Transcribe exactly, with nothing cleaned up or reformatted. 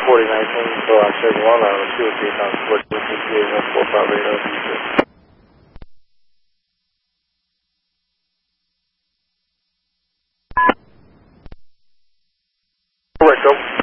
forty nineteen, so I check one out of two or three times four two two three eight one four five eight oh six. Correct, go.